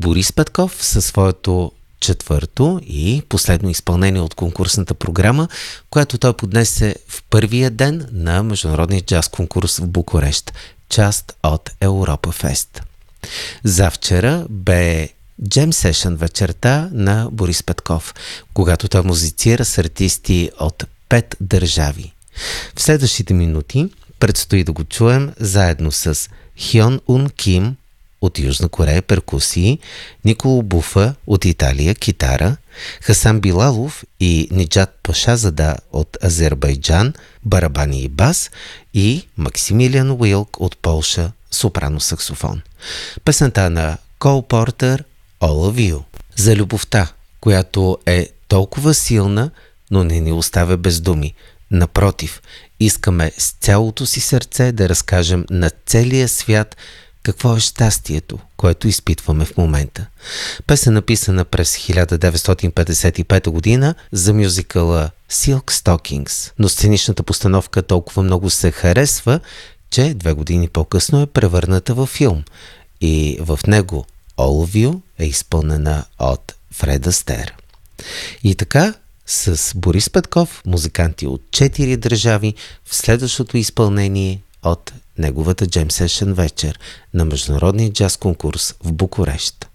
Борис Петков със своето четвърто и последно изпълнение от конкурсната програма, която той поднесе в първия ден на Международния джаз конкурс в Букурещ, част от Европа Фест. Завчера бе Джем Сешън вечерта на Борис Петков, когато той музицира с артисти от 5 държави. В следващите минути предстои да го чуем заедно с Хьон Ун Ким от Южна Корея, перкусии, Николо Буфа от Италия, китара, Хасан Билалов и Ниджат Пашазада от Азербайджан, барабани и бас, и Максимилиан Уилк от Полша, сопрано-саксофон. Песента на Кол Портер All of You. За любовта, която е толкова силна, но не ни оставя без думи. Напротив, искаме с цялото си сърце да разкажем на целия свят какво е щастието, което изпитваме в момента. Песен написана през 1955 година за мюзикъла Silk Stockings, но сценичната постановка толкова много се харесва, че 2 години по-късно е превърната във филм и в него All of You е изпълнена от Фред Астер. И така, с Борис Петков, музиканти от 4 държави, в следващото изпълнение от неговата Джем Сешън вечер на Международния джаз конкурс в Букурещ.